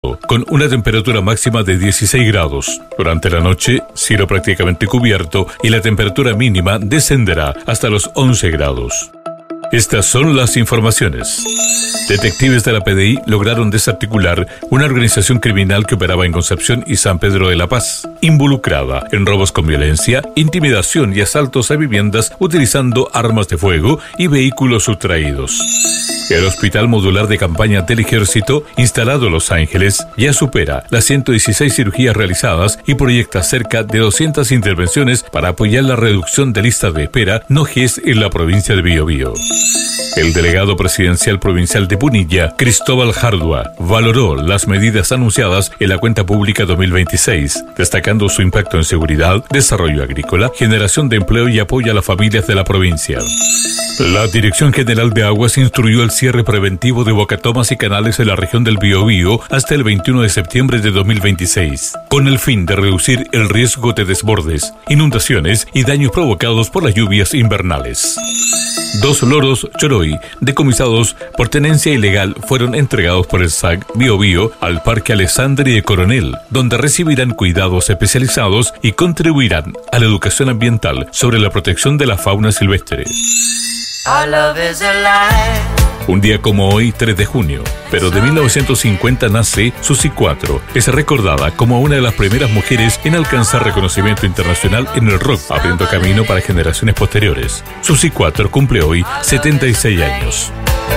con una temperatura máxima de 16 grados. Durante la noche, cielo prácticamente cubierto y la temperatura mínima descenderá hasta los 11 grados. Estas son las informaciones. Detectives de la PDI lograron desarticular una organización criminal que operaba en Concepción y San Pedro de la Paz, involucrada en robos con violencia, intimidación y asaltos a viviendas utilizando armas de fuego y vehículos sustraídos. El Hospital Modular de Campaña del Ejército, instalado en Los Ángeles, ya supera las 116 cirugías realizadas y proyecta cerca de 200 intervenciones para apoyar la reducción de listas de espera no GES en la provincia de Biobío. El delegado presidencial provincial de Punilla, Cristóbal Jardua, valoró las medidas anunciadas en la cuenta pública 2026, destacando su impacto en seguridad, desarrollo agrícola, generación de empleo y apoyo a las familias de la provincia. La Dirección General de Aguas instruyó el cierre preventivo de bocatomas y canales en la región del Biobío hasta el 21 de septiembre de 2026, con el fin de reducir el riesgo de desbordes, inundaciones y daños provocados por las lluvias invernales. 2 loros choroy, decomisados por tenencia ilegal, fueron entregados por el SAC Biobío al Parque Alessandri de Coronel, donde recibirán cuidados especializados y contribuirán a la educación ambiental sobre la protección de la fauna silvestre. Un día como hoy, 3 de junio, pero de 1950 nace Suzy Quatro. Es recordada como una de las primeras mujeres en alcanzar reconocimiento internacional en el rock, abriendo camino para generaciones posteriores. Suzy Quatro cumple hoy 76 años.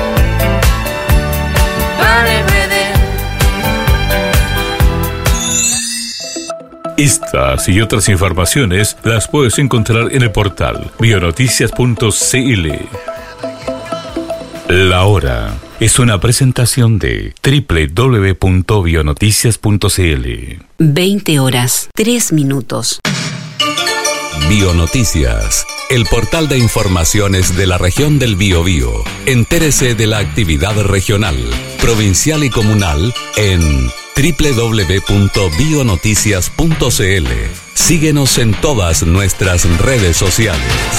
Estas y otras informaciones las puedes encontrar en el portal bionoticias.cl. La hora es una presentación de www.bionoticias.cl. 20 horas, 3 minutos. Bionoticias, el portal de informaciones de la región del Biobío. Entérese de la actividad regional, provincial y comunal en www.bionoticias.cl. Síguenos en todas nuestras redes sociales.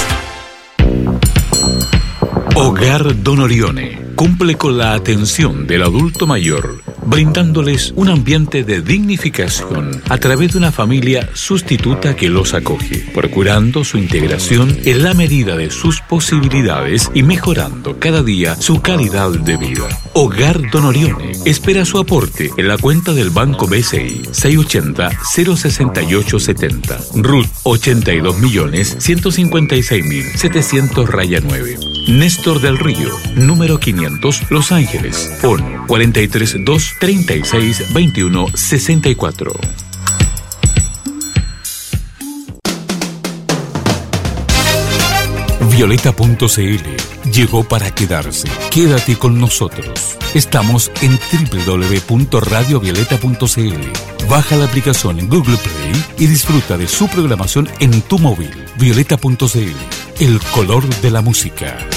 Hogar Don Orione cumple con la atención del adulto mayor, brindándoles un ambiente de dignificación a través de una familia sustituta que los acoge, procurando su integración en la medida de sus posibilidades y mejorando cada día su calidad de vida. Hogar Don Orione espera su aporte en la cuenta del Banco BCI 680-06870, RUT 82.156.700-9. Néstor del Río, número 500, Los Ángeles, PON 432-3621-64. Violeta.cl llegó para quedarse. Quédate con nosotros. Estamos en www.radiovioleta.cl. Baja la aplicación en Google Play y disfruta de su programación en tu móvil. Violeta.cl, el color de la música.